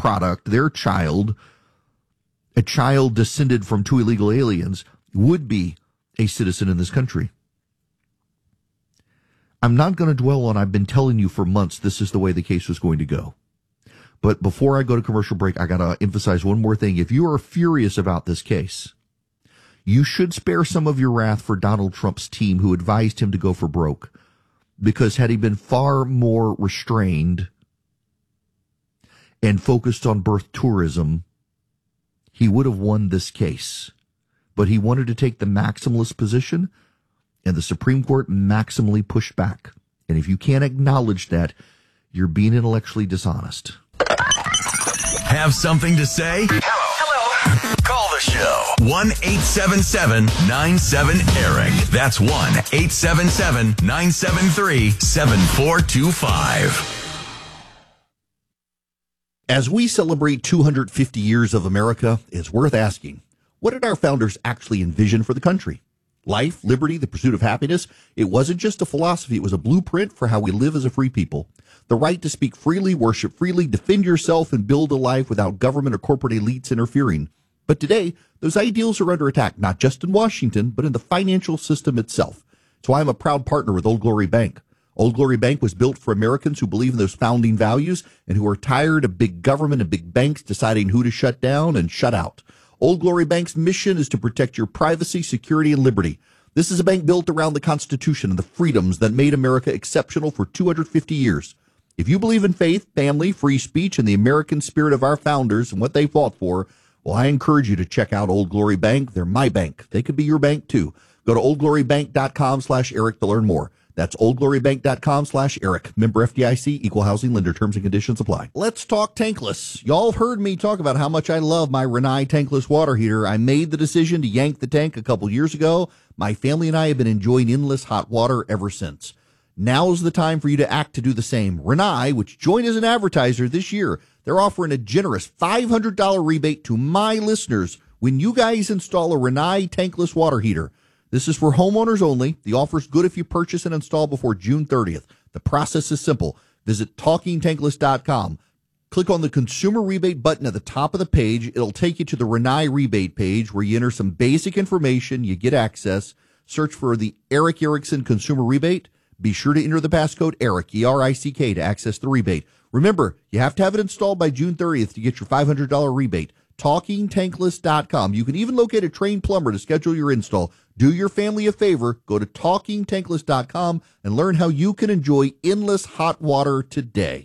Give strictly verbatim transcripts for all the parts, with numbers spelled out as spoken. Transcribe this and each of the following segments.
product, their child, a child descended from two illegal aliens, would be a citizen in this country. I'm not going to dwell on, I've been telling you for months this is the way the case was going to go. But before I go to commercial break, I got to emphasize one more thing. If you are furious about this case, you should spare some of your wrath for Donald Trump's team who advised him to go for broke. Because had he been far more restrained and focused on birth tourism, he would have won this case. But he wanted to take the maximalist position, and the Supreme Court maximally pushed back. And if you can't acknowledge that, you're being intellectually dishonest. Have something to say? Hello. Hello. Call the show. one eight seven seven nine seven Eric. That's one eight seven seven nine seven three seven four two five. As we celebrate two hundred fifty years of America, it's worth asking, what did our founders actually envision for the country? Life, liberty, the pursuit of happiness. It wasn't just a philosophy. It was a blueprint for how we live as a free people. The right to speak freely, worship freely, defend yourself, and build a life without government or corporate elites interfering. But today, those ideals are under attack, not just in Washington, but in the financial system itself. That's why I'm a proud partner with Old Glory Bank. Old Glory Bank was built for Americans who believe in those founding values and who are tired of big government and big banks deciding who to shut down and shut out. Old Glory Bank's mission is to protect your privacy, security, and liberty. This is a bank built around the Constitution and the freedoms that made America exceptional for two hundred fifty years. If you believe in faith, family, free speech, and the American spirit of our founders and what they fought for, well, I encourage you to check out Old Glory Bank. They're my bank. They could be your bank, too. Go to oldglorybank.com slash Eric to learn more. That's oldglorybank.com slash Eric. Member F D I C, equal housing lender. Terms and conditions apply. Let's talk tankless. Y'all have heard me talk about how much I love my Rinnai tankless water heater. I made the decision to yank the tank a couple years ago. My family and I have been enjoying endless hot water ever since. Now's the time for you to act to do the same. Rinnai, which joined as an advertiser this year, they're offering a generous five hundred dollars rebate to my listeners when you guys install a Rinnai tankless water heater. This is for homeowners only. The offer's good if you purchase and install before June thirtieth. The process is simple. Visit talking tankless dot com. Click on the consumer rebate button at the top of the page. It'll take you to the Rinnai rebate page where you enter some basic information. You get access. Search for the Eric Erickson consumer rebate. Be sure to enter the passcode ERIC, E R I C K, to access the rebate. Remember, you have to have it installed by June thirtieth to get your five hundred dollars rebate. talking tankless dot com. You can even locate a trained plumber to schedule your install. Do your family a favor. Go to talking tankless dot com and learn how you can enjoy endless hot water today.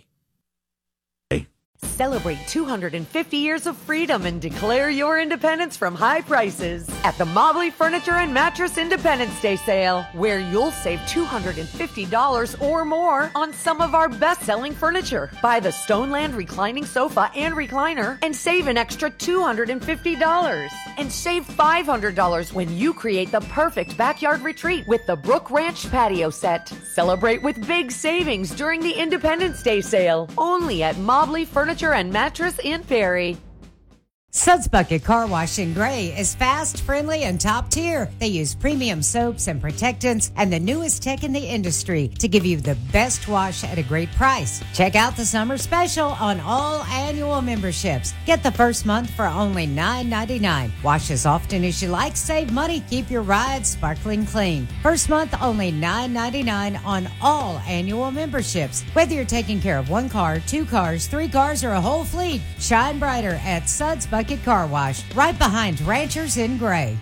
Celebrate two hundred fifty years of freedom and declare your independence from high prices at the Mobley Furniture and Mattress Independence Day sale, where you'll save two hundred fifty dollars or more on some of our best-selling furniture. Buy the Stoneland reclining sofa and recliner and save an extra two hundred fifty dollars. And save five hundred dollars when you create the perfect backyard retreat with the Brook Ranch patio set. Celebrate with big savings during the Independence Day sale, only at Mobley Furniture Furniture and Mattress in Perry. Suds Bucket Car Wash in Gray is fast, friendly, and top tier. They use premium soaps and protectants and the newest tech in the industry to give you the best wash at a great price. Check out the summer special on all annual memberships. Get the first month for only nine ninety-nine. Wash as often as you like. Save money. Keep your ride sparkling clean. First month only nine ninety-nine on all annual memberships. Whether you're taking care of one car, two cars, three cars, or a whole fleet, shine brighter at Suds Bucket Car Wash, right behind Ranchers in Gray.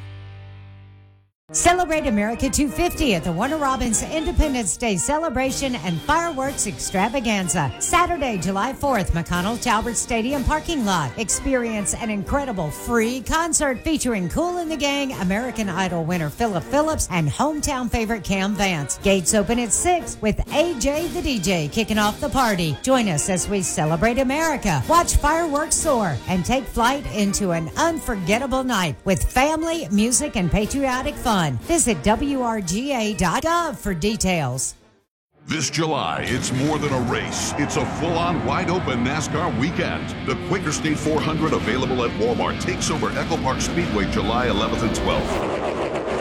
Celebrate America two fifty at the Warner Robins Independence Day Celebration and Fireworks Extravaganza. Saturday, July fourth, McConnell Talbert Stadium parking lot. Experience an incredible free concert featuring Kool and the Gang, American Idol winner Philip Phillips, and hometown favorite Cam Vance. Gates open at six with A J the D J kicking off the party. Join us as we celebrate America, watch fireworks soar, and take flight into an unforgettable night with family, music, and patriotic fun. Visit W R G A dot gov for details. This July, it's more than a race. It's a full-on, wide-open NASCAR weekend. The Quaker State four hundred, available at Walmart, takes over Echo Park Speedway July eleventh and twelfth.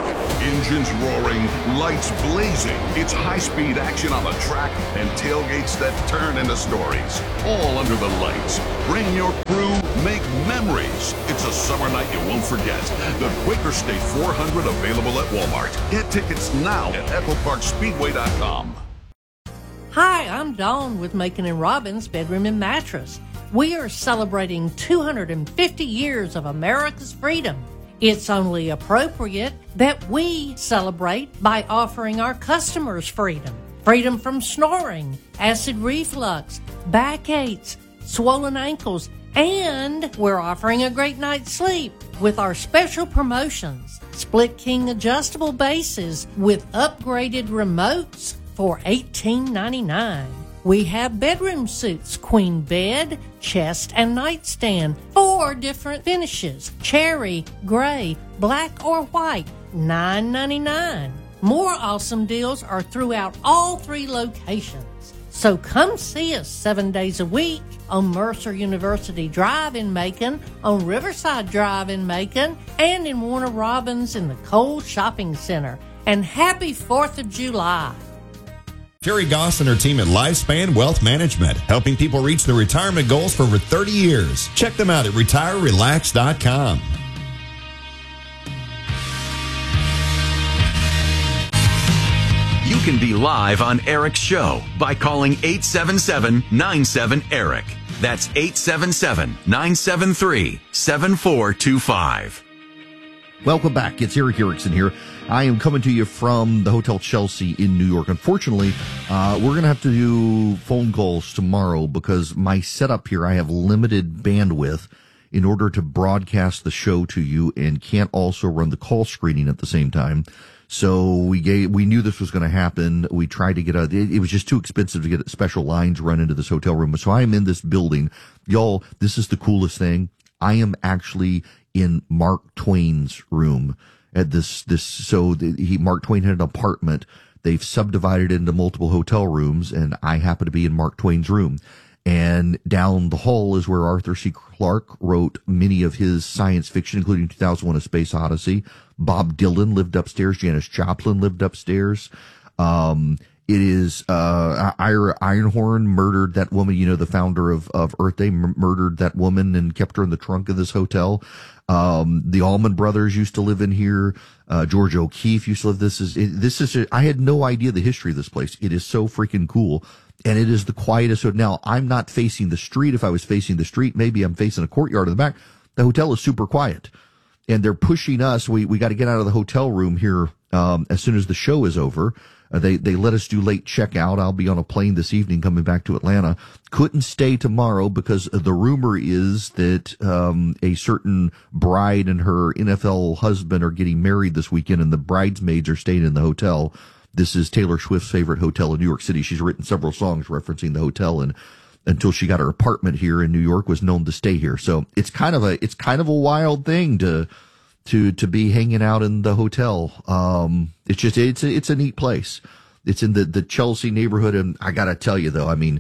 Engines roaring, lights blazing. It's high-speed action on the track and tailgates that turn into stories. All under the lights. Bring your crew, make memories. It's a summer night you won't forget. The Quaker State four hundred available at Walmart. Get tickets now at echo park speedway dot com. Hi, I'm Dawn with Macon and Robbins Bedroom and Mattress. We are celebrating two hundred fifty years of America's freedom. It's only appropriate that we celebrate by offering our customers freedom. Freedom from snoring, acid reflux, backaches, swollen ankles, and we're offering a great night's sleep with our special promotions. Split King adjustable bases with upgraded remotes for eighteen ninety-nine. We have bedroom suits, queen bed, chest, and nightstand. Four different finishes: cherry, gray, black, or white. nine ninety-nine. More awesome deals are throughout all three locations. So come see us seven days a week on Mercer University Drive in Macon, on Riverside Drive in Macon, and in Warner Robins in the Cole Shopping Center. And happy fourth of July. Terry Goss and her team at Lifespan Wealth Management, helping people reach their retirement goals for over thirty years. Check them out at retire relax dot com. You can be live on Eric's show by calling eight seven seven, nine seven, ERIC. That's eight seven seven, nine seven three, seven four two five. Welcome back. It's Eric Erickson here. I am coming to you from the Hotel Chelsea in New York. Unfortunately, uh, we're going to have to do phone calls tomorrow because my setup here, I have limited bandwidth in order to broadcast the show to you and can't also run the call screening at the same time. So we gave, we knew this was going to happen. We tried to get a, it, it was just too expensive to get special lines run into this hotel room. So I am in this building. Y'all, this is the coolest thing. I am actually in Mark Twain's room at this, this, so the, he, Mark Twain had an apartment. They've subdivided it into multiple hotel rooms, and I happen to be in Mark Twain's room. And down the hall is where Arthur C. Clarke wrote many of his science fiction, including two thousand one: A Space Odyssey. Bob Dylan lived upstairs. Janis Joplin lived upstairs. Um, it is, uh, Ira Einhorn murdered that woman, you know, the founder of, of Earth Day, m- murdered that woman and kept her in the trunk of this hotel. Um, the Allman Brothers used to live in here. Uh, George O'Keeffe used to live. This is, it, this is, a, I had no idea the history of this place. It is so freaking cool. And it is the quietest. So now I'm not facing the street. If I was facing the street, maybe I'm facing a courtyard in the back. The hotel is super quiet. And they're pushing us. We, we got to get out of the hotel room here, um, as soon as the show is over. Uh, they, they let us do late checkout. I'll be on a plane this evening coming back to Atlanta. Couldn't stay tomorrow because the rumor is that, um, a certain bride and her N F L husband are getting married this weekend and the bridesmaids are staying in the hotel. This is Taylor Swift's favorite hotel in New York City. She's written several songs referencing the hotel, and until she got her apartment here in New York, was known to stay here. So it's kind of a, it's kind of a wild thing to, to, to be hanging out in the hotel. Um, it's just, it's a, it's a neat place. It's in the, the Chelsea neighborhood. And I gotta tell you though, I mean,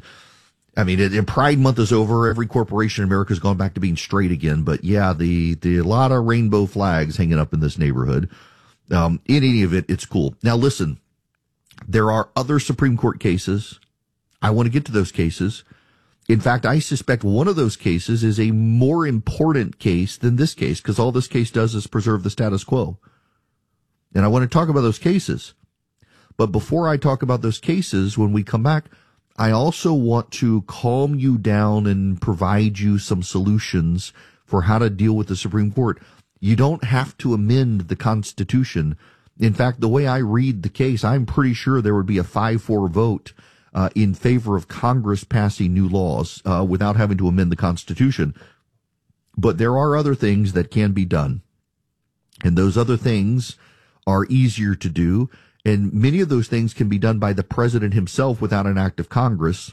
I mean, it, it, Pride Month is over. Every corporation in America has gone back to being straight again. But yeah, the, the, a lot of rainbow flags hanging up in this neighborhood. Um, in any of it, it's cool. Now listen, there are other Supreme Court cases. I want to get to those cases. In fact, I suspect one of those cases is a more important case than this case, because all this case does is preserve the status quo. And I want to talk about those cases. But before I talk about those cases, when we come back, I also want to calm you down and provide you some solutions for how to deal with the Supreme Court. You don't have to amend the Constitution. In fact, the way I read the case, I'm pretty sure there would be a five four vote Uh, in favor of Congress passing new laws uh, without having to amend the Constitution. But there are other things that can be done. And those other things are easier to do. And many of those things can be done by the president himself without an act of Congress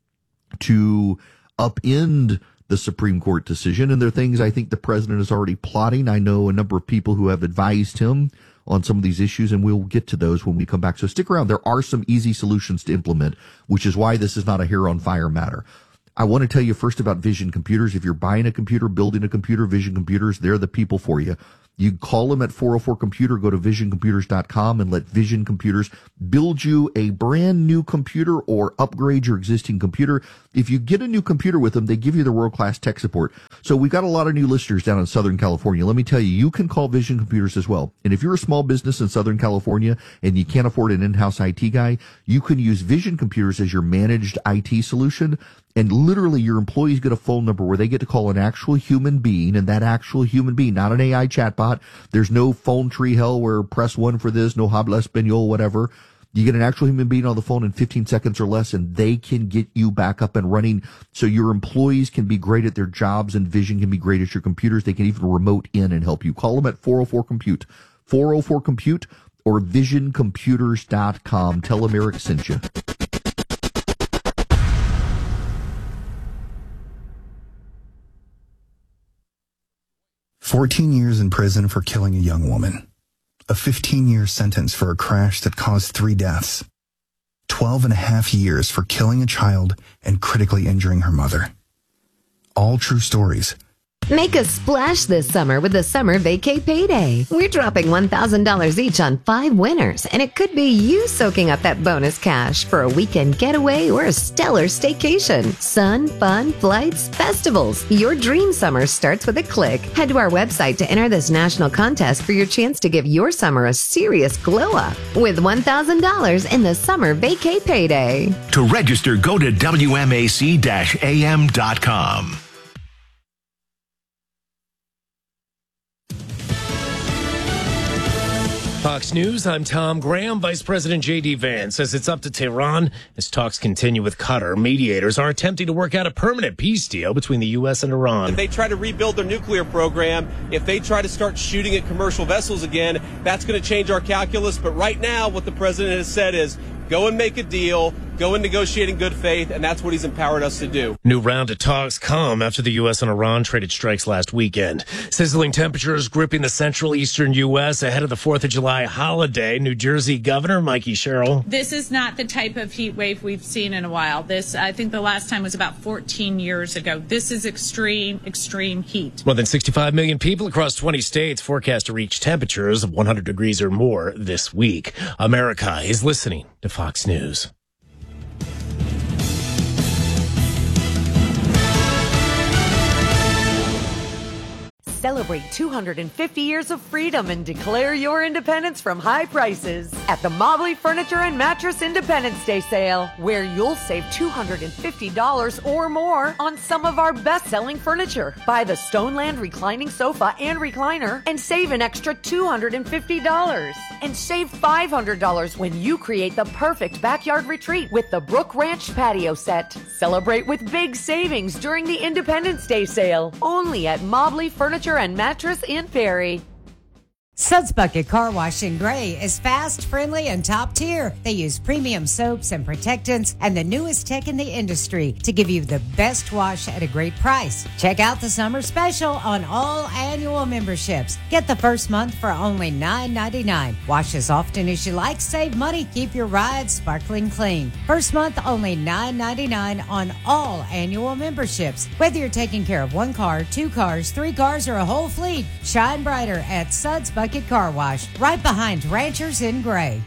to upend the Supreme Court decision. And there are things I think the president is already plotting. I know a number of people who have advised him on some of these issues, and we'll get to those when we come back. So stick around. There are some easy solutions to implement, which is why this is not a hair on fire matter. I want to tell you first about Vision Computers. If you're buying a computer, building a computer, Vision Computers, they're the people for you. You call them at four oh four computer, go to vision computers dot com and let Vision Computers build you a brand new computer or upgrade your existing computer. If you get a new computer with them, they give you the world-class tech support. So we've got a lot of new listeners down in Southern California. Let me tell you, you can call Vision Computers as well. And if you're a small business in Southern California and you can't afford an in-house I T guy, you can use Vision Computers as your managed I T solution. And literally your employees get a phone number where they get to call an actual human being, and that actual human being, not an A I chatbot. There's no phone tree hell where press one for this, no habla español, whatever. You get an actual human being on the phone in fifteen seconds or less, and they can get you back up and running so your employees can be great at their jobs and Vision can be great at your computers. They can even remote in and help you. Call them at four oh four compute, four oh four compute, or vision computers dot com. Tell them Eric sent you. fourteen years in prison for killing a young woman. A fifteen-year sentence for a crash that caused three deaths. twelve and a half years for killing a child and critically injuring her mother. All true stories. Make a splash this summer with the Summer Vacay Payday. We're dropping one thousand dollars each on five winners, and it could be you soaking up that bonus cash for a weekend getaway or a stellar staycation. Sun, fun, flights, festivals. Your dream summer starts with a click. Head to our website to enter this national contest for your chance to give your summer a serious glow up with one thousand dollars in the Summer Vacay Payday. To register, go to W M A C A M dot com. Fox News, I'm Tom Graham. Vice President J D. Vance says it's up to Tehran as talks continue with Qatar. Mediators are attempting to work out a permanent peace deal between the U S and Iran. If they try to rebuild their nuclear program, if they try to start shooting at commercial vessels again, that's going to change our calculus. But right now, what the president has said is go and make a deal, go and negotiate in good faith, and that's what he's empowered us to do. New round of talks come after the U S and Iran traded strikes last weekend. Sizzling temperatures gripping the central eastern U S ahead of the fourth of July holiday. New Jersey Governor Mikey Sherrill. This is not the type of heat wave we've seen in a while. This, I think the last time was about fourteen years ago. This is extreme, extreme heat. More than sixty-five million people across twenty states forecast to reach temperatures of one hundred degrees or more this week. America is listening to Fox News. Celebrate two hundred fifty years of freedom and declare your independence from high prices at the Mobley Furniture and Mattress Independence Day sale, where you'll save two hundred fifty dollars or more on some of our best-selling furniture. Buy the Stoneland reclining sofa and recliner and save an extra two hundred fifty dollars. And save five hundred dollars when you create the perfect backyard retreat with the Brook Ranch patio set. Celebrate with big savings during the Independence Day sale, only at Mobley Furniture and Mattress in Perry. Suds Bucket Car Wash in Gray is fast, friendly, and top tier. They use premium soaps and protectants and the newest tech in the industry to give you the best wash at a great price. Check out the summer special on all annual memberships. Get the first month for only nine ninety-nine. Wash as often as you like, save money, keep your ride sparkling clean. First month only nine ninety-nine on all annual memberships. Whether you're taking care of one car, two cars, three cars, or a whole fleet, shine brighter at Suds Bucket Car Wash, right behind Ranchers in Gray.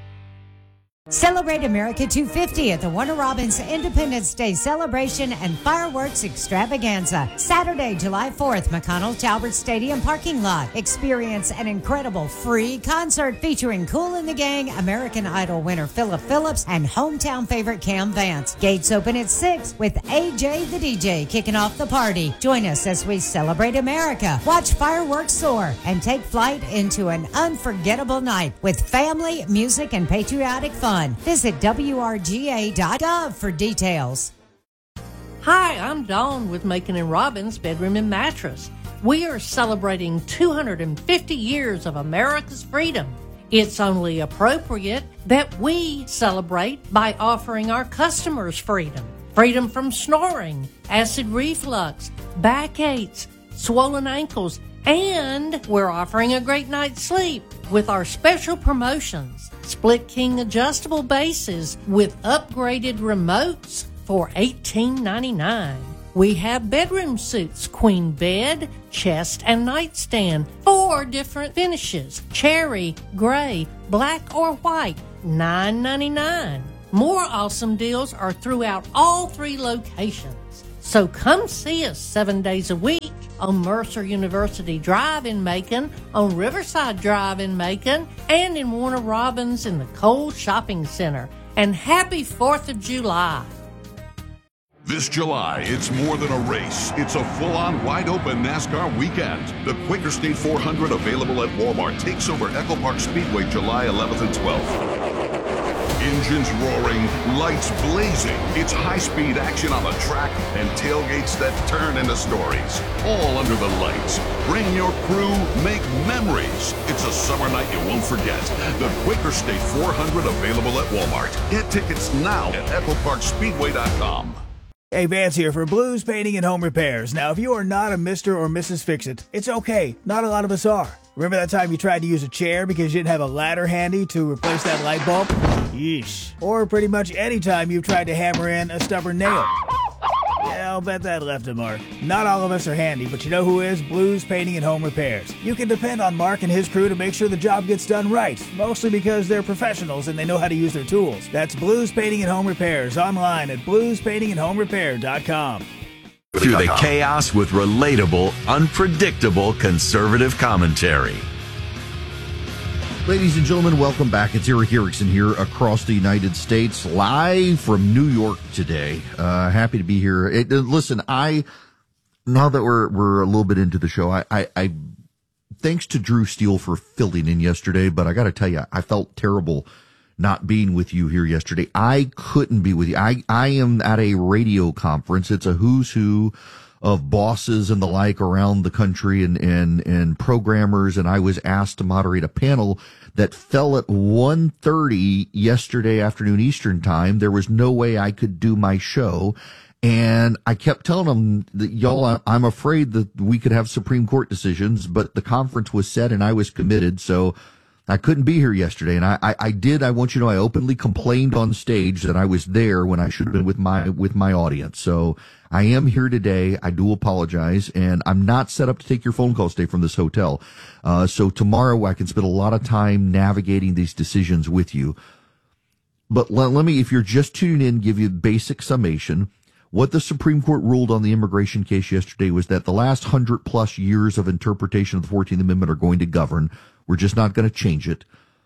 Celebrate America two fifty at the Warner Robins Independence Day celebration and fireworks extravaganza. Saturday, July fourth, McConnell Talbert Stadium parking lot. Experience an incredible free concert featuring Kool and the Gang, American Idol winner Philip Phillips, and hometown favorite Cam Vance. Gates open at six with A J the D J kicking off the party. Join us as we celebrate America, watch fireworks soar, and take flight into an unforgettable night with family, music, and patriotic fun. Visit W R G A dot gov for details. Hi, I'm Dawn with Macon and Robbins Bedroom and Mattress. We are celebrating two hundred fifty years of America's freedom. It's only appropriate that we celebrate by offering our customers freedom. Freedom from snoring, acid reflux, backaches, swollen ankles, and we're offering a great night's sleep with our special promotions. Split King adjustable bases with upgraded remotes for eighteen ninety-nine. We have bedroom suits, queen bed, chest, and nightstand, four different finishes, cherry, gray, black, or white, nine ninety-nine. More awesome deals are throughout all three locations. So come see us seven days a week on Mercer University Drive in Macon, on Riverside Drive in Macon, and in Warner Robins in the Cole Shopping Center. And happy fourth of July. This July, it's more than a race. It's a full-on, wide-open NASCAR weekend. The Quaker State four hundred, available at Walmart, takes over Echo Park Speedway July eleventh and twelfth. Engines roaring, lights blazing. It's high-speed action on the track and tailgates that turn into stories. All under the lights. Bring your crew, make memories. It's a summer night you won't forget. The Quaker State four hundred, available at Walmart. Get tickets now at echo park speedway dot com. Hey, Vance here for Blues Painting and Home Repairs. Now, if you are not a Mister or Missus Fix-It, it's okay. Not a lot of us are. Remember that time you tried to use a chair because you didn't have a ladder handy to replace that light bulb? Yeesh. Or pretty much any time you've tried to hammer in a stubborn nail. Yeah, I'll bet that left a mark. Not all of us are handy, but you know who is? Blues Painting and Home Repairs. You can depend on Mark and his crew to make sure the job gets done right, mostly because they're professionals and they know how to use their tools. That's Blues Painting and Home Repairs, online at blues painting and home repair dot com. Through the chaos with relatable, unpredictable conservative commentary. Ladies and gentlemen, welcome back. It's Eric Erickson here across the United States, live from New York today. Uh, happy to be here. It, uh, listen, I, now that we're, we're a little bit into the show, I, I, I thanks to Drew Steele for filling in yesterday, but I got to tell you, I felt terrible not being with you here yesterday. I couldn't be with you. I, I am at a radio conference. It's a who's who of bosses and the like around the country and, and, and programmers. And I was asked to moderate a panel that fell at one thirty yesterday afternoon Eastern time. There was no way I could do my show. And I kept telling them that, y'all, I'm afraid that we could have Supreme Court decisions, but the conference was set and I was committed. So I couldn't be here yesterday. And I, I, I did. I want you to know I openly complained on stage that I was there when I should have been with my, with my audience. So I am here today. I do apologize. And I'm not set up to take your phone calls today from this hotel. Uh, so tomorrow I can spend a lot of time navigating these decisions with you. But let, let me, if you're just tuning in, give you a basic summation. What the Supreme Court ruled on the immigration case yesterday was that the last hundred plus years of interpretation of the fourteenth Amendment are going to govern. We're just not going to change it.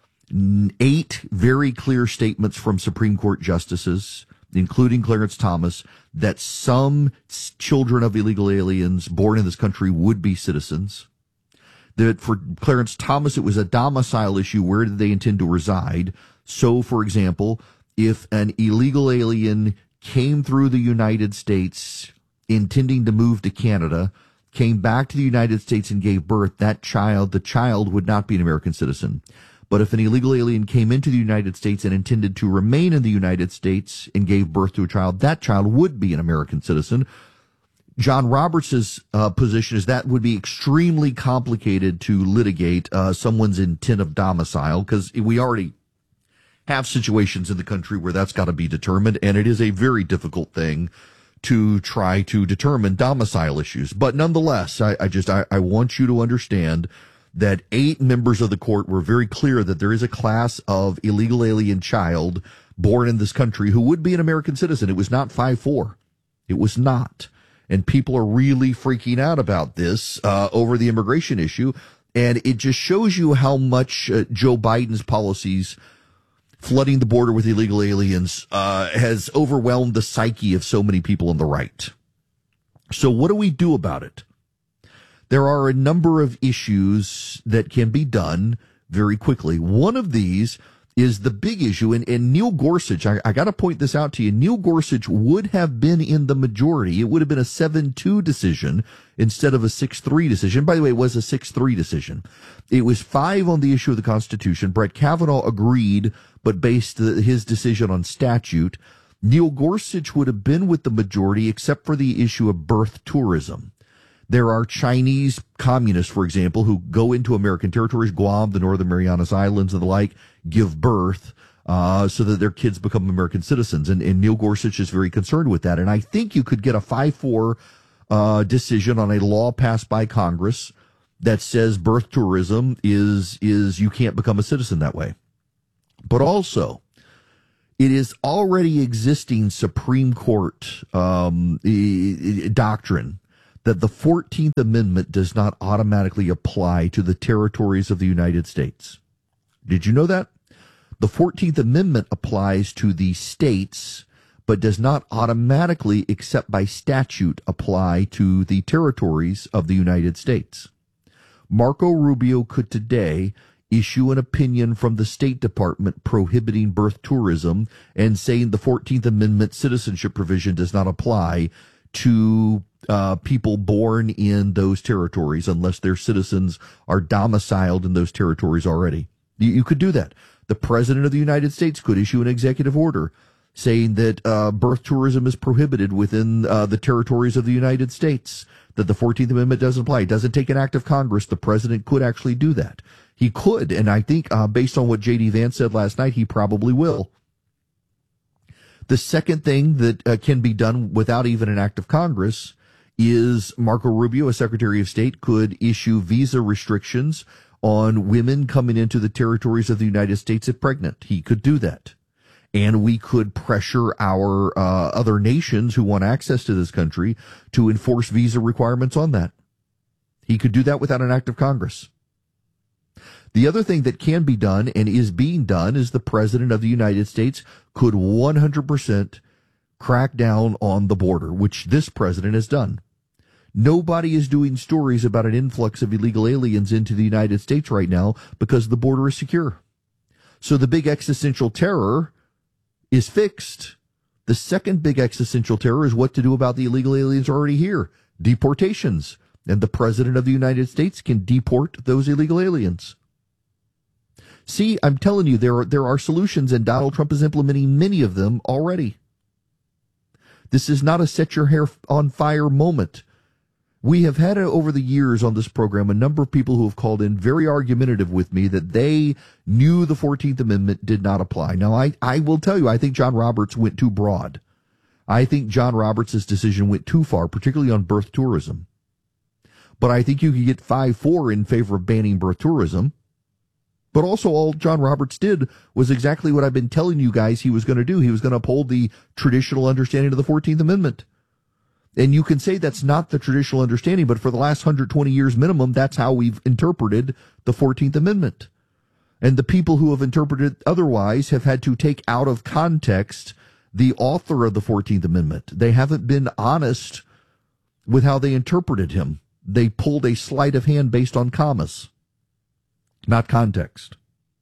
Eight very clear statements from Supreme Court justices, including Clarence Thomas, that some children of illegal aliens born in this country would be citizens. That for Clarence Thomas, it was a domicile issue. Where did they intend to reside? So, for example, if an illegal alien came through the United States intending to move to Canada, came back to the United States and gave birth, that child, the child would not be an American citizen. But if an illegal alien came into the United States and intended to remain in the United States and gave birth to a child, that child would be an American citizen. John Roberts' uh, position is that would be extremely complicated to litigate uh, someone's intent of domicile, because we already have situations in the country where that's got to be determined, and it is a very difficult thing to try to determine domicile issues. But nonetheless, I, I just, I, I want you to understand that eight members of the court were very clear that there is a class of illegal alien child born in this country who would be an American citizen. It was not five four. It was not. And people are really freaking out about this, uh, over the immigration issue. And it just shows you how much uh, Joe Biden's policies flooding the border with illegal aliens uh, has overwhelmed the psyche of so many people on the right. So what do we do about it? There are a number of issues that can be done very quickly. One of these is the big issue, and, and Neil Gorsuch, I, I got to point this out to you, Neil Gorsuch would have been in the majority. It would have been a seven two decision instead of a six three decision. By the way, it was a six three decision. It was five on the issue of the Constitution. Brett Kavanaugh agreed, but based the, his decision on statute. Neil Gorsuch would have been with the majority except for the issue of birth tourism. There are Chinese communists, for example, who go into American territories, Guam, the Northern Marianas Islands, and the like, give birth. uh, so that their kids become American citizens. And, and Neil Gorsuch is very concerned with that. And I think you could get a five four uh, decision on a law passed by Congress that says birth tourism is is you can't become a citizen that way. But also, it is already existing Supreme Court um, doctrine that the fourteenth Amendment does not automatically apply to the territories of the United States. Did you know that? The fourteenth Amendment applies to the states, but does not automatically, except by statute, apply to the territories of the United States. Marco Rubio could today issue an opinion from the State Department prohibiting birth tourism and saying the fourteenth Amendment citizenship provision does not apply to uh, people born in those territories unless their citizens are domiciled in those territories already. You, you could do that. The President of the United States could issue an executive order saying that uh, birth tourism is prohibited within uh, the territories of the United States, that the fourteenth Amendment doesn't apply. It doesn't take an act of Congress. The President could actually do that. He could, and I think uh, based on what J D. Vance said last night, he probably will. The second thing that uh, can be done without even an act of Congress is Marco Rubio, as Secretary of State, could issue visa restrictions on women coming into the territories of the United States if pregnant. He could do that. And we could pressure our uh, other nations who want access to this country to enforce visa requirements on that. He could do that without an act of Congress. The other thing that can be done and is being done is the President of the United States could one hundred percent crack down on the border, which this president has done. Nobody is doing stories about an influx of illegal aliens into the United States right now because the border is secure. So the big existential terror is fixed. The second big existential terror is what to do about the illegal aliens already here. Deportations. And the President of the United States can deport those illegal aliens. See, I'm telling you, there are, there are solutions, and Donald Trump is implementing many of them already. This is not a set your hair on fire moment. We have had over the years on this program a number of people who have called in very argumentative with me that they knew the fourteenth Amendment did not apply. Now, I, I will tell you, I think John Roberts went too broad. I think John Roberts' decision went too far, particularly on birth tourism. But I think you could get five four in favor of banning birth tourism. But also all John Roberts did was exactly what I've been telling you guys he was going to do. He was going to uphold the traditional understanding of the fourteenth Amendment. And you can say that's not the traditional understanding, but for the last one hundred twenty years minimum, that's how we've interpreted the fourteenth Amendment. And the people who have interpreted otherwise have had to take out of context the author of the fourteenth Amendment. They haven't been honest with how they interpreted him. They pulled a sleight of hand based on commas, not context.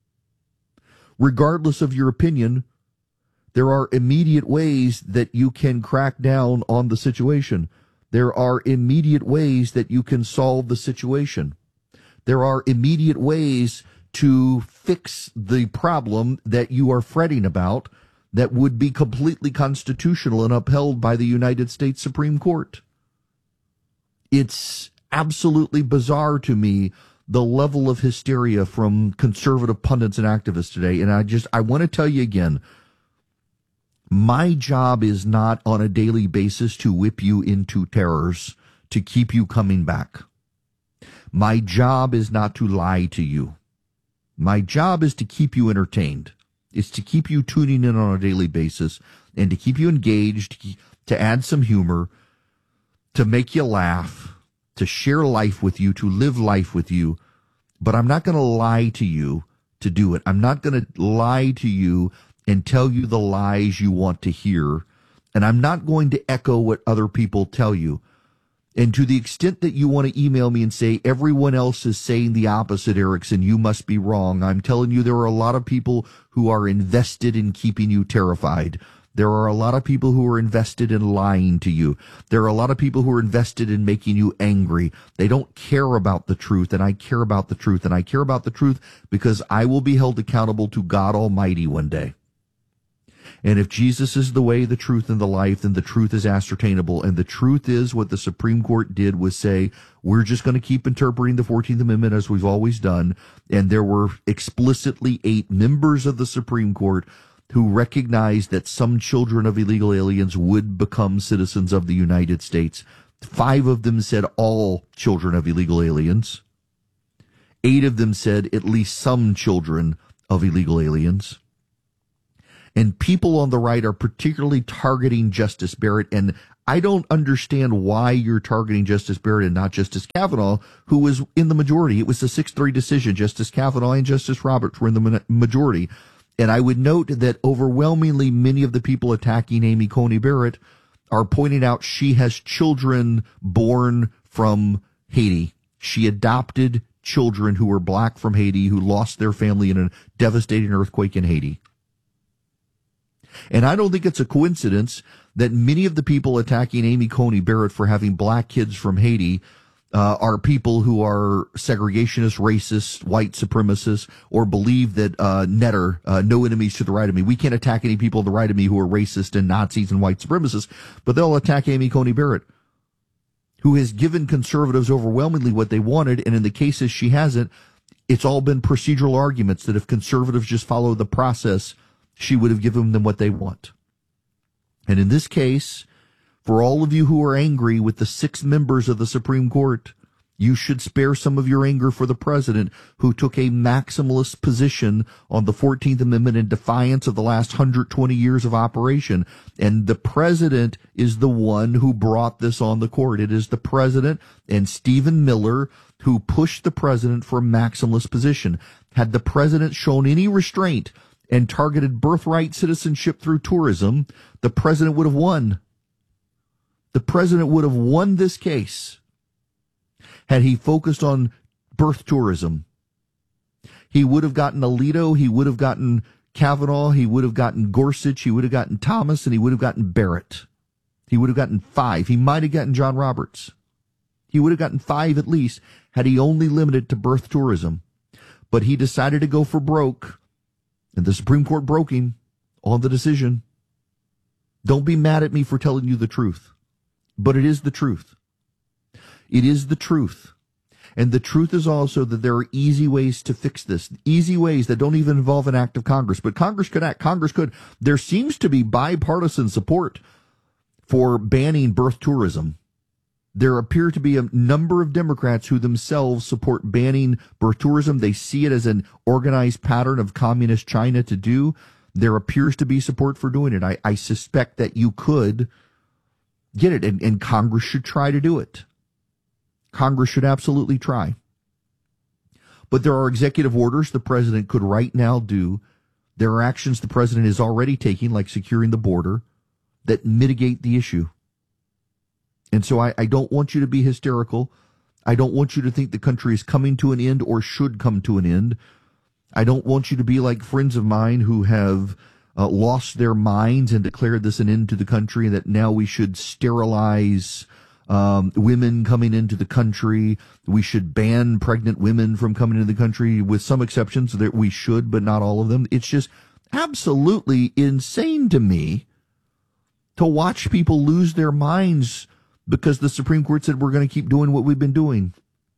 Regardless of your opinion, there are immediate ways that you can crack down on the situation. There are immediate ways that you can solve the situation. There are immediate ways to fix the problem that you are fretting about that would be completely constitutional and upheld by the United States Supreme Court. It's absolutely bizarre to me, the level of hysteria from conservative pundits and activists today. And I just, I want to tell you again, my job is not on a daily basis to whip you into terrors, to keep you coming back. My job is not to lie to you. My job is to keep you entertained. It's to keep you tuning in on a daily basis and to keep you engaged, to add some humor, to make you laugh, to share life with you, to live life with you. But I'm not going to lie to you to do it. I'm not going to lie to you and tell you the lies you want to hear. And I'm not going to echo what other people tell you. And to the extent that you want to email me and say, everyone else is saying the opposite, Erickson, you must be wrong. I'm telling you, there are a lot of people who are invested in keeping you terrified. There are a lot of people who are invested in lying to you. There are a lot of people who are invested in making you angry. They don't care about the truth, and I care about the truth. And I care about the truth because I will be held accountable to God Almighty one day. And if Jesus is the way, the truth, and the life, then the truth is ascertainable. And the truth is what the Supreme Court did was say, we're just going to keep interpreting the fourteenth Amendment as we've always done. And there were explicitly eight members of the Supreme Court who recognized that some children of illegal aliens would become citizens of the United States. Five of them said all children of illegal aliens. Eight of them said at least some children of illegal aliens. And people on the right are particularly targeting Justice Barrett. And I don't understand why you're targeting Justice Barrett and not Justice Kavanaugh, who was in the majority. It was a six three decision. Justice Kavanaugh and Justice Roberts were in the majority. And I would note that overwhelmingly many of the people attacking Amy Coney Barrett are pointing out she has children born from Haiti. She adopted children who were black from Haiti who lost their family in a devastating earthquake in Haiti. And I don't think it's a coincidence that many of the people attacking Amy Coney Barrett for having black kids from Haiti uh, are people who are segregationists, racist, white supremacists, or believe that uh, Netter, uh, no enemies to the right of me. We can't attack any people to the right of me who are racist and Nazis and white supremacists, but they'll attack Amy Coney Barrett, who has given conservatives overwhelmingly what they wanted, and in the cases she hasn't, it's all been procedural arguments that if conservatives just follow the process, she would have given them what they want. And in this case, for all of you who are angry with the six members of the Supreme Court, you should spare some of your anger for the president, who took a maximalist position on the fourteenth Amendment in defiance of the last one hundred twenty years of operation. And the president is the one who brought this on the court. It is the president and Stephen Miller who pushed the president for a maximalist position. Had the president shown any restraint and targeted birthright citizenship through tourism, the president would have won. The president would have won this case had he focused on birth tourism. He would have gotten Alito, he would have gotten Kavanaugh, he would have gotten Gorsuch, he would have gotten Thomas, and he would have gotten Barrett. He would have gotten five. He might have gotten John Roberts. He would have gotten five at least had he only limited to birth tourism. But he decided to go for broke, and the Supreme Court broke him on the decision. Don't be mad at me for telling you the truth, but it is the truth. It is the truth. And the truth is also that there are easy ways to fix this, easy ways that don't even involve an act of Congress. But Congress could act. Congress could. There seems to be bipartisan support for banning birth tourism. There appear to be a number of Democrats who themselves support banning birth tourism. They see it as an organized pattern of communist China to do. There appears to be support for doing it. I, I suspect that you could get it, and, and Congress should try to do it. Congress should absolutely try. But there are executive orders the president could right now do. There are actions the president is already taking, like securing the border, that mitigate the issue. And so I, I don't want you to be hysterical. I don't want you to think the country is coming to an end or should come to an end. I don't want you to be like friends of mine who have uh, lost their minds and declared this an end to the country, that now we should sterilize Um, women coming into the country. We should ban pregnant women from coming into the country, with some exceptions that we should, but not all of them. It's just absolutely insane to me to watch people lose their minds because the Supreme Court said we're going to keep doing what we've been doing.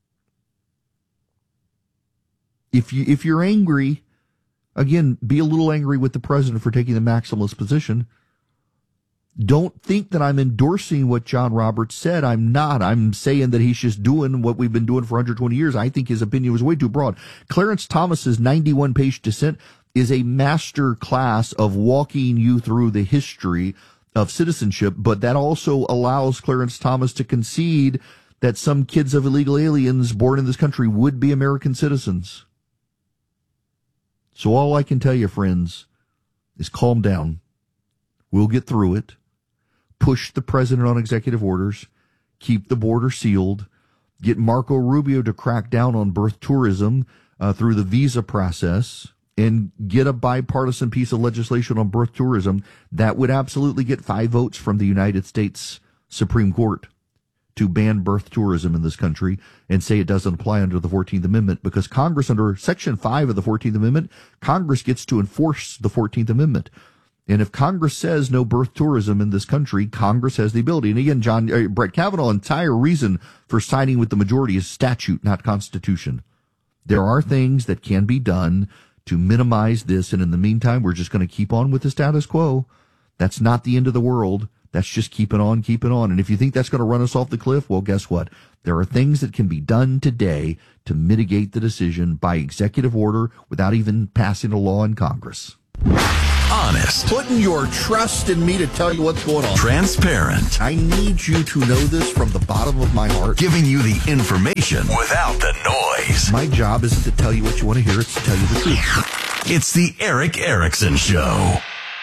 If you, if you're angry, again, be a little angry with the president for taking the maximalist position. Don't think that I'm endorsing what John Roberts said. I'm not. I'm saying that he's just doing what we've been doing for one hundred twenty years. I think his opinion was way too broad. Clarence Thomas's ninety-one page dissent is a master class of walking you through the history of citizenship, but that also allows Clarence Thomas to concede that some kids of illegal aliens born in this country would be American citizens. So all I can tell you, friends, is calm down. We'll get through it. Push the president on executive orders, keep the border sealed, get Marco Rubio to crack down on birth tourism uh, through the visa process, and get a bipartisan piece of legislation on birth tourism. That would absolutely get five votes from the United States Supreme Court to ban birth tourism in this country and say it doesn't apply under the fourteenth Amendment, because Congress, under Section five of the fourteenth Amendment, Congress gets to enforce the fourteenth Amendment. And if Congress says no birth tourism in this country, Congress has the ability. And again, John, uh, Brett Kavanaugh, entire reason for siding with the majority is statute, not constitution. There are things that can be done to minimize this. And in the meantime, we're just going to keep on with the status quo. That's not the end of the world. That's just keeping on, keeping on. And if you think that's going to run us off the cliff, well, guess what? There are things that can be done today to mitigate the decision by executive order without even passing a law in Congress. Honest. Putting your trust in me to tell you what's going on. Transparent. I need you to know this from the bottom of my heart. Giving you the information without the noise. My job isn't to tell you what you want to hear, it's to tell you the truth. It's the Eric Erickson Show.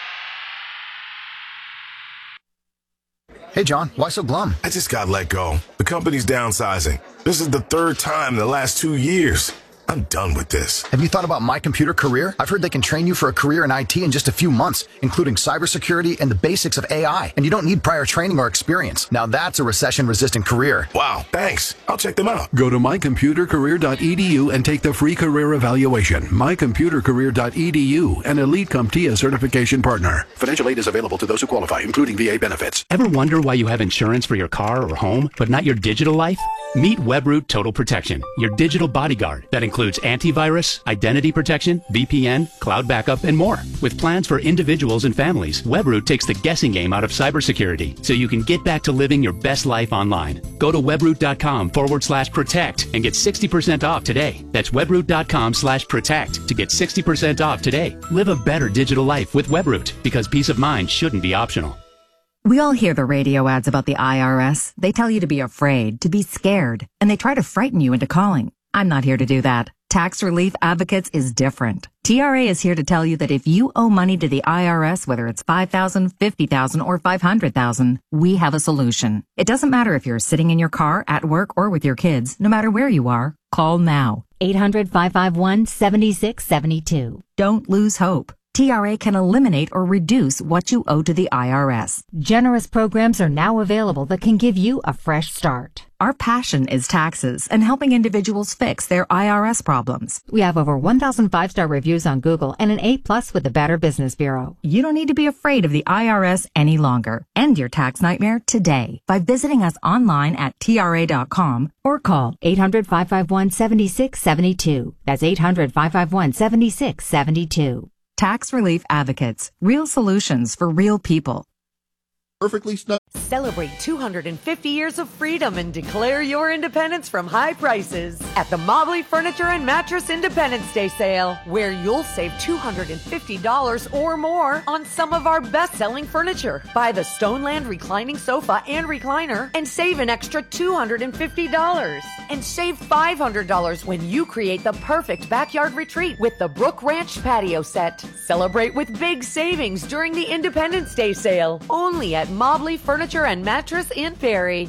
Hey, John, why so glum? I just got let go. The company's downsizing. This is the third time in the last two years. I'm done with this. Have you thought about My Computer Career? I've heard they can train you for a career in I T in just a few months, including cybersecurity and the basics of A I. And you don't need prior training or experience. Now that's a recession-resistant career. Wow, thanks. I'll check them out. Go to my computer career dot e d u and take the free career evaluation. my computer career dot e d u, an Elite CompTIA certification partner. Financial aid is available to those who qualify, including V A benefits. Ever wonder why you have insurance for your car or home, but not your digital life? Meet Webroot Total Protection, your digital bodyguard that includes antivirus, identity protection, V P N, cloud backup, and more. With plans for individuals and families, Webroot takes the guessing game out of cybersecurity so you can get back to living your best life online. Go to webroot.com forward slash protect and get sixty percent off today. That's webroot.com slash protect to get sixty percent off today. Live a better digital life with Webroot, because peace of mind shouldn't be optional. We all hear the radio ads about the I R S. They tell you to be afraid, to be scared, and they try to frighten you into calling. I'm not here to do that. Tax Relief Advocates is different. T R A is here to tell you that if you owe money to the I R S, whether it's five thousand dollars, fifty thousand dollars, or five hundred thousand dollars, we have a solution. It doesn't matter if you're sitting in your car, at work, or with your kids. No matter where you are, call now. eight hundred, five five one, seven six seven two. Don't lose hope. T R A can eliminate or reduce what you owe to the I R S. Generous programs are now available that can give you a fresh start. Our passion is taxes and helping individuals fix their I R S problems. We have over one thousand five-star reviews on Google and an A plus with the Better Business Bureau. You don't need to be afraid of the I R S any longer. End your tax nightmare today by visiting us online at T R A dot com or call eight hundred, five five one, seven six seven two. That's eight hundred, five five one, seven six seven two. Tax Relief Advocates. Real solutions for real people. Perfectly snug. Celebrate two hundred fifty years of freedom and declare your independence from high prices at the Mobley Furniture and Mattress Independence Day Sale, where you'll save two hundred fifty dollars or more on some of our best-selling furniture. Buy the Stoneland reclining sofa and recliner and save an extra two hundred fifty dollars. And save five hundred dollars when you create the perfect backyard retreat with the Brook Ranch patio set. Celebrate with big savings during the Independence Day Sale, only at Mobley Furniture and Mattress in Perry.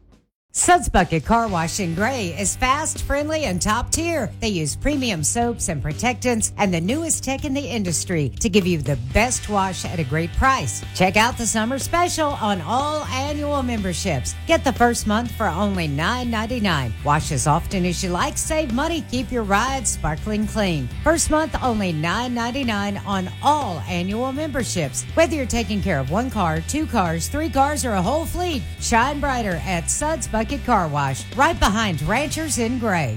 Suds Bucket Car Wash in Gray is fast, friendly, and top tier. They use premium soaps and protectants and the newest tech in the industry to give you the best wash at a great price. Check out the summer special on all annual memberships. Get the first month for only nine ninety-nine. Wash as often as you like, save money, keep your ride sparkling clean. First month only nine ninety-nine on all annual memberships. Whether you're taking care of one car, two cars, three cars, or a whole fleet, shine brighter at Suds Bucket Car Wash, right behind Ranchers in Gray.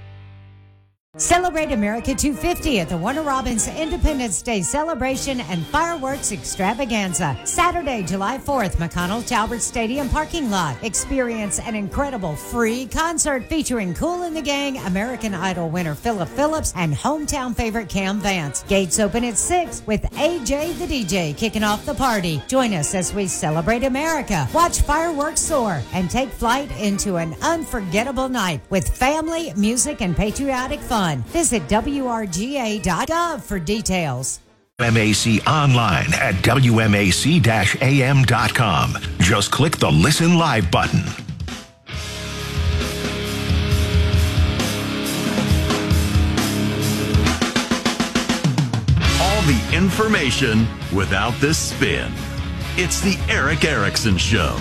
Celebrate America two fifty at the Warner Robins Independence Day Celebration and Fireworks Extravaganza. Saturday, July fourth, McConnell Talbert Stadium parking lot. Experience an incredible free concert featuring Kool and the Gang, American Idol winner Philip Phillips, and hometown favorite Cam Vance. Gates open at six with A J the D J kicking off the party. Join us as we celebrate America, watch fireworks soar, and take flight into an unforgettable night with family, music, and patriotic fun. Visit W R G A dot gov for details. W M A C online at W M A C A M dot com. Just click the Listen Live button. All the information without the spin. It's the Eric Erickson Show.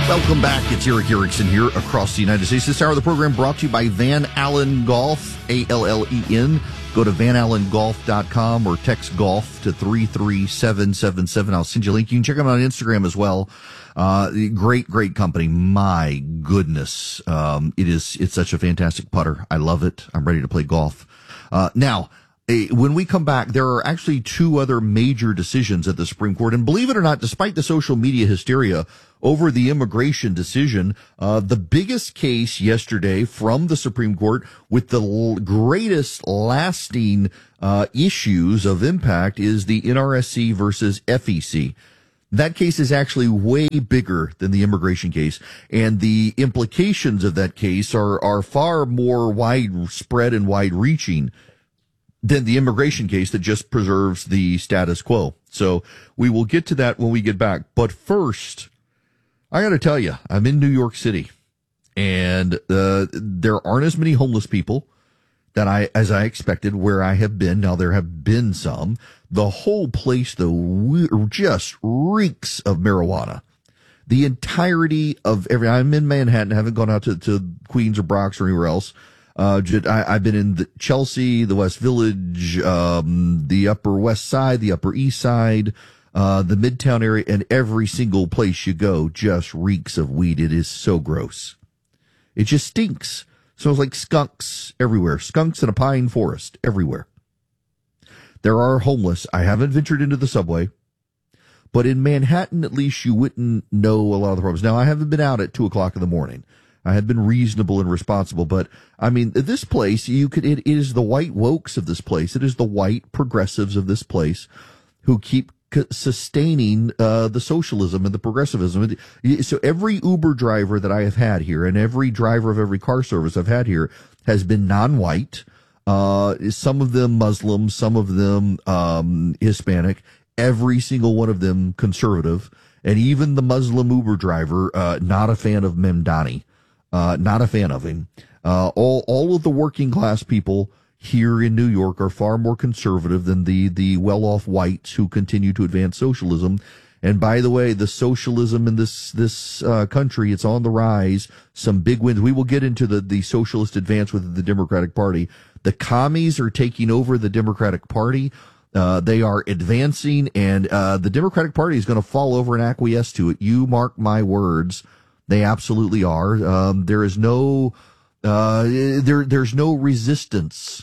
Welcome back. It's Eric Erickson here across the United States. This hour of the program brought to you by Van Allen Golf, A L L E N. Go to van allen golf dot com or text golf to three three seven seven seven. I'll send you a link. You can check them out on Instagram as well. Uh, great, great company. My goodness. Um, it is, it's such a fantastic putter. I love it. I'm ready to play golf. Uh, now, when we come back, there are actually two other major decisions at the Supreme Court. And believe it or not, despite the social media hysteria over the immigration decision, uh, the biggest case yesterday from the Supreme Court with the l- greatest lasting uh, issues of impact is the N R S C versus F E C. That case is actually way bigger than the immigration case, and the implications of that case are, are far more widespread and wide-reaching than the immigration case that just preserves the status quo. So we will get to that when we get back. But first, I got to tell you, I'm in New York City, and uh, there aren't as many homeless people that I as I expected where I have been. Now, there have been some. The whole place, though, just reeks of marijuana. The entirety of every, I'm in Manhattan, haven't gone out to, to Queens or Bronx or anywhere else. Uh, I, I've been in the Chelsea, the West Village, um, the Upper West Side, the Upper East Side, uh, the Midtown area, and every single place you go just reeks of weed. It is so gross. It just stinks. Smells like skunks everywhere. Skunks in a pine forest everywhere. There are homeless. I haven't ventured into the subway, but in Manhattan, at least you wouldn't know a lot of the problems. Now, I haven't been out at two o'clock in the morning. I had been reasonable and responsible, but I mean, this place, you could, it is the white wokes of this place. It is the white progressives of this place who keep c- sustaining, uh, the socialism and the progressivism. So every Uber driver that I have had here and every driver of every car service I've had here has been non-white. Uh, some of them Muslim, some of them, um, Hispanic, every single one of them conservative. And even the Muslim Uber driver, uh, not a fan of Memdani. Uh, not a fan of him. Uh, all, all of the working class people here in New York are far more conservative than the, the well-off whites who continue to advance socialism. And by the way, the socialism in this, this, uh, country, it's on the rise. Some big wins. We will get into the, the socialist advance within the Democratic Party. The commies are taking over the Democratic Party. Uh, they are advancing, and, uh, the Democratic Party is going to fall over and acquiesce to it. You mark my words. They absolutely are. Um, there is no, uh, there, there's no resistance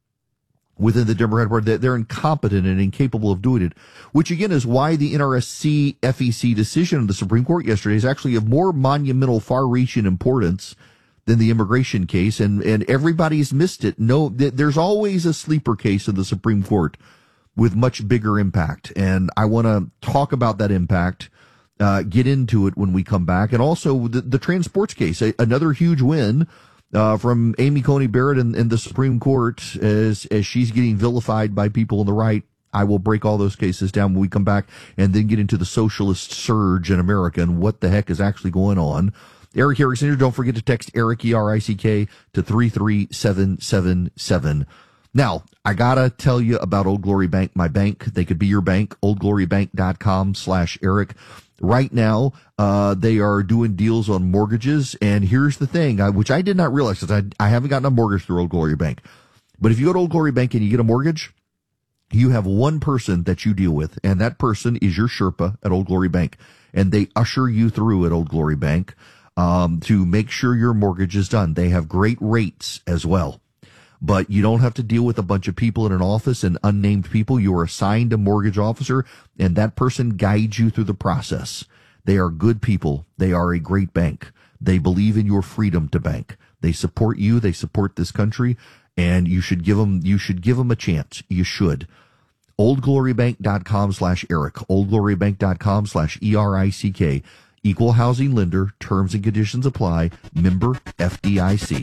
within the Democratic Party. They're incompetent and incapable of doing it, which again is why the N R S C F E C decision of the Supreme Court yesterday is actually of more monumental, far-reaching importance than the immigration case. And, and everybody's missed it. No, th- there's always a sleeper case in the Supreme Court with much bigger impact. And I want to talk about that impact. Uh, get into it when we come back. And also the, the transports case, a, another huge win, uh, from Amy Coney Barrett in, in the Supreme Court as, as she's getting vilified by people on the right. I will break all those cases down when we come back and then get into the socialist surge in America and what the heck is actually going on. Eric Erickson here. Don't forget to text Eric, E R I C K, to three three seven seven seven. Now, I gotta tell you about Old Glory Bank, my bank. They could be your bank, old glory bank dot com slash Eric. Right now, uh, they are doing deals on mortgages. And here's the thing, I, which I did not realize, because I, I haven't gotten a mortgage through Old Glory Bank. But if you go to Old Glory Bank and you get a mortgage, you have one person that you deal with, and that person is your Sherpa at Old Glory Bank. And they usher you through at Old Glory Bank, um, to make sure your mortgage is done. They have great rates as well. But you don't have to deal with a bunch of people in an office and unnamed people. You are assigned a mortgage officer, and that person guides you through the process. They are good people. They are a great bank. They believe in your freedom to bank. They support you. They support this country, and you should give them, you should give them a chance. You should. old glory bank dot com slash Eric. old glory bank dot com slash E R I C K. Equal housing lender. Terms and conditions apply. Member F D I C.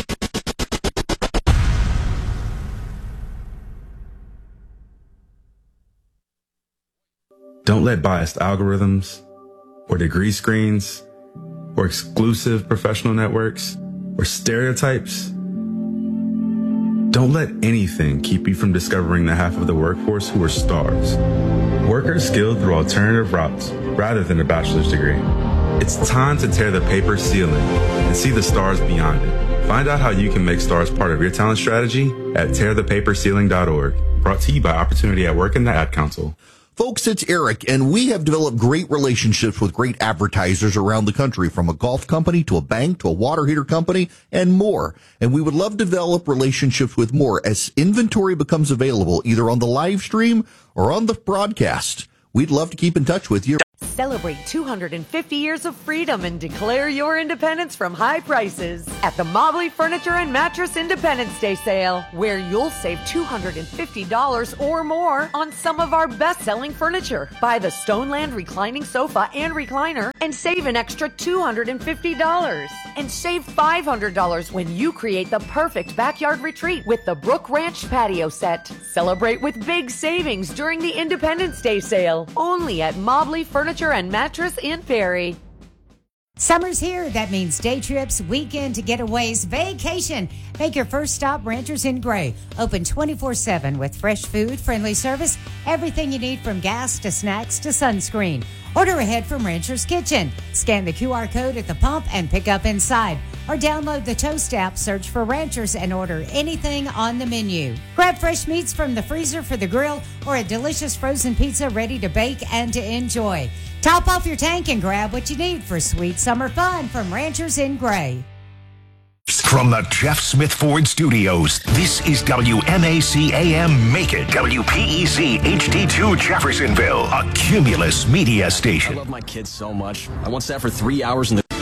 Don't let biased algorithms or degree screens or exclusive professional networks or stereotypes. Don't let anything keep you from discovering the half of the workforce who are stars. Workers skilled through alternative routes rather than a bachelor's degree. It's time to tear the paper ceiling and see the stars beyond it. Find out how you can make stars part of your talent strategy at tear the paper ceiling dot org. Brought to you by Opportunity at Work and the Ad Council. Folks, it's Eric, and we have developed great relationships with great advertisers around the country, from a golf company to a bank to a water heater company and more. And we would love to develop relationships with more as inventory becomes available either on the live stream or on the broadcast. We'd love to keep in touch with you. Celebrate two hundred fifty years of freedom and declare your independence from high prices at the Mobley Furniture and Mattress Independence Day Sale, where you'll save two hundred fifty dollars or more on some of our best-selling furniture. Buy the Stoneland reclining sofa and recliner and save an extra two hundred fifty dollars. And save five hundred dollars when you create the perfect backyard retreat with the Brook Ranch patio set. Celebrate with big savings during the Independence Day Sale, only at Mobley Furniture and Mattress in Perry. Summer's here. That means day trips, weekend getaways, vacation. Make your first stop Ranchers in Gray. Open twenty-four seven with fresh food, friendly service, everything you need from gas to snacks to sunscreen. Order ahead from Rancher's Kitchen. Scan the Q R code at the pump and pick up inside. Or download the Toast app, search for Ranchers, and order anything on the menu. Grab fresh meats from the freezer for the grill or a delicious frozen pizza ready to bake and to enjoy. Top off your tank and grab what you need for sweet summer fun from Ranchers in Gray. From the Jeff Smith Ford Studios, this is W M A C A M Make It, W P E C H D two Jeffersonville, a Cumulus media station. I love my kids so much. I once sat for three hours in the...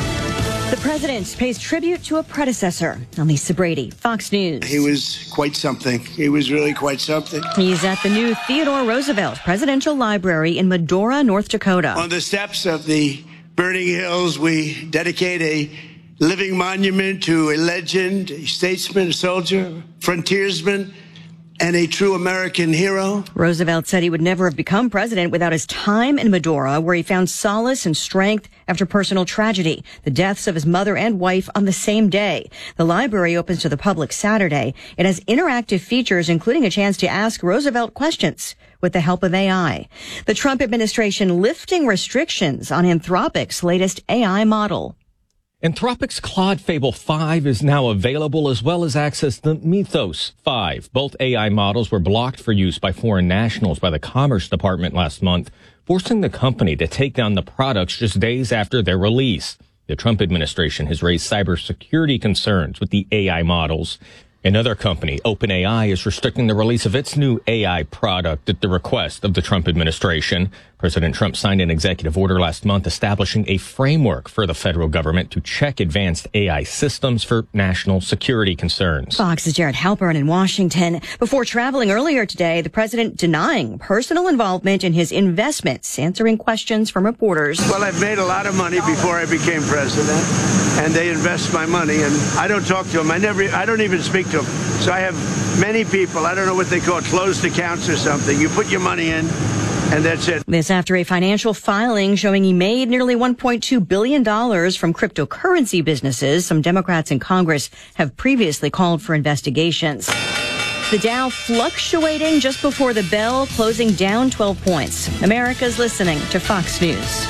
The president pays tribute to a predecessor. Lisa Brady, Fox News. He was quite something. He was really quite something. He's at the new Theodore Roosevelt Presidential Library in Medora, North Dakota. On the steps of the burning hills, we dedicate a living monument to a legend, a statesman, a soldier, frontiersman, and a true American hero. Roosevelt said he would never have become president without his time in Medora, where he found solace and strength after personal tragedy, the deaths of his mother and wife on the same day. The library opens to the public Saturday. It has interactive features, including a chance to ask Roosevelt questions with the help of A I. The Trump administration lifting restrictions on Anthropic's latest A I model. Anthropic's Claude Fable five is now available, as well as access to Mythos five. Both A I models were blocked for use by foreign nationals by the Commerce Department last month, forcing the company to take down the products just days after their release. The Trump administration has raised cybersecurity concerns with the A I models. Another company, OpenAI, is restricting the release of its new A I product at the request of the Trump administration. President Trump signed an executive order last month establishing a framework for the federal government to check advanced A I systems for national security concerns. Fox's Jared Halpern in Washington. Before traveling earlier today, the president denying personal involvement in his investments, answering questions from reporters. Well, I've made a lot of money before I became president, and they invest my money, and I don't talk to them. I never, I don't even speak to them. So I have many people, I don't know what they call it, closed accounts or something. You put your money in, and that's it. This after a financial filing showing he made nearly one point two billion dollars from cryptocurrency businesses. Some Democrats in Congress have previously called for investigations. The Dow fluctuating just before the bell, closing down twelve points. America's listening to Fox News.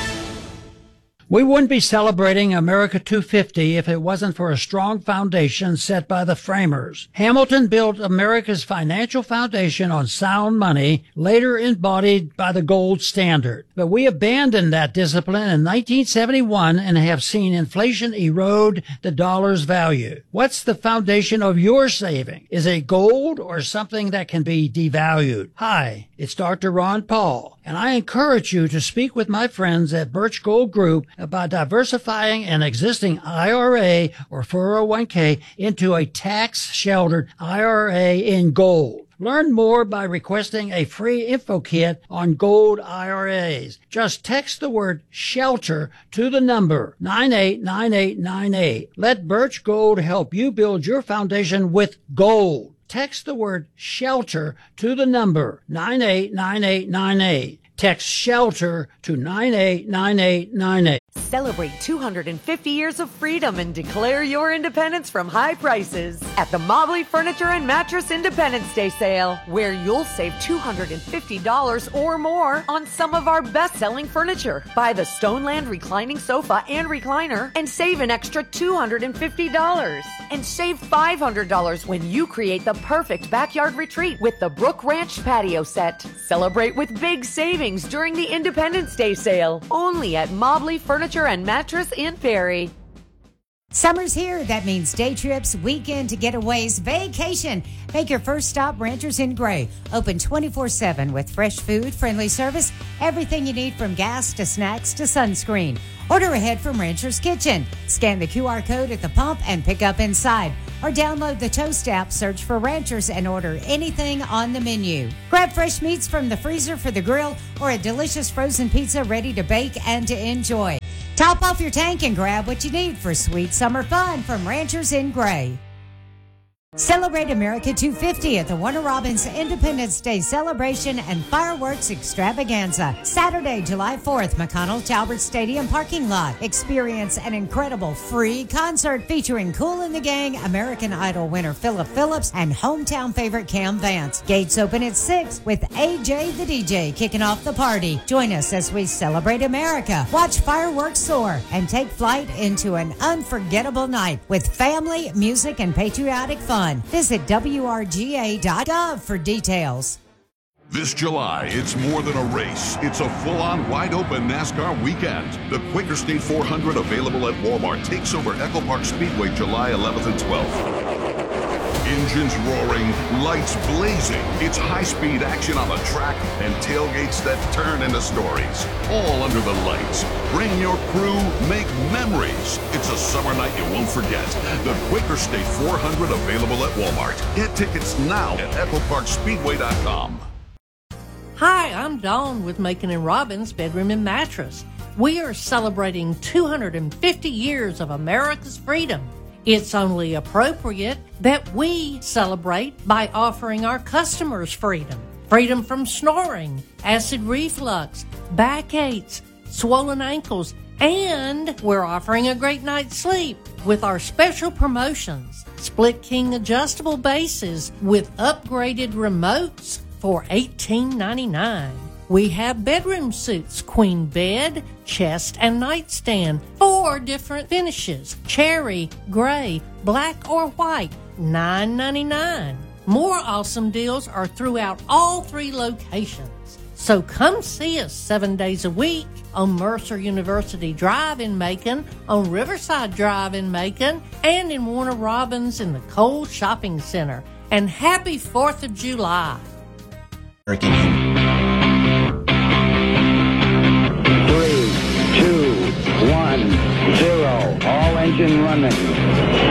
We wouldn't be celebrating America two fifty if it wasn't for a strong foundation set by the framers. Hamilton built America's financial foundation on sound money, later embodied by the gold standard. But we abandoned that discipline in nineteen seventy-one and have seen inflation erode the dollar's value. What's the foundation of your saving? Is it gold or something that can be devalued? Hi, it's Doctor Ron Paul, and I encourage you to speak with my friends at Birch Gold Group about diversifying an existing I R A or four oh one k into a tax-sheltered I R A in gold. Learn more by requesting a free info kit on gold I R As. Just text the word SHELTER to the number nine eight nine eight nine eight. Let Birch Gold help you build your foundation with gold. Text the word SHELTER to the number nine eight nine eight nine eight. Text SHELTER to nine eight nine eight nine eight. Celebrate two hundred fifty years of freedom and declare your independence from high prices at the Mobley Furniture and Mattress Independence Day sale, where you'll save two hundred fifty dollars or more on some of our best-selling furniture. Buy the Stoneland reclining sofa and recliner and save an extra two hundred fifty dollars. And save five hundred dollars when you create the perfect backyard retreat with the Brook Ranch patio set. Celebrate with big savings during the Independence Day sale, only at Mobley Furniture and Mattress in Perry. Summer's here. That means day trips, weekend getaways, vacation. Make your first stop Ranchers in Gray. Open twenty-four seven with fresh food, friendly service, everything you need from gas to snacks to sunscreen. Order ahead from Rancher's Kitchen. Scan the Q R code at the pump and pick up inside. Or download the Toast app, search for Ranchers, and order anything on the menu. Grab fresh meats from the freezer for the grill or a delicious frozen pizza ready to bake and to enjoy. Top off your tank and grab what you need for sweet summer fun from Ranchers in Gray. Celebrate America two fifty at the Warner Robins Independence Day Celebration and Fireworks Extravaganza. Saturday, July fourth, McConnell Talbert Stadium parking lot. Experience an incredible free concert featuring Kool and the Gang, American Idol winner Philip Phillips, and hometown favorite Cam Vance. Gates open at six with A J the D J kicking off the party. Join us as we celebrate America, watch fireworks soar, and take flight into an unforgettable night with family, music, and patriotic fun. Visit W R G A dot gov for details. This July, it's more than a race. It's a full-on, wide-open NASCAR weekend. The Quaker State four hundred, available at Walmart, takes over Echo Park Speedway July eleventh and twelfth. Engines roaring, lights blazing. It's high-speed action on the track and tailgates that turn into stories. All under the lights. Bring your crew, make memories. It's a summer night you won't forget. The Quaker State four hundred, available at Walmart. Get tickets now at echo park speedway dot com. Hi, I'm Dawn with Macon and Robbins Bedroom and Mattress. We are celebrating two hundred fifty years of America's freedom. It's only appropriate that we celebrate by offering our customers freedom. Freedom from snoring, acid reflux, backaches, swollen ankles, and we're offering a great night's sleep with our special promotions. Split King adjustable bases with upgraded remotes for eighteen ninety-nine. We have bedroom suits, queen bed, chest, and nightstand, four different finishes, cherry, gray, black, or white, nine ninety-nine. More awesome deals are throughout all three locations. So come see us seven days a week on Mercer University Drive in Macon, on Riverside Drive in Macon, and in Warner Robins in the Cole Shopping Center. And happy fourth of July. Three, two, one, zero. All engine running.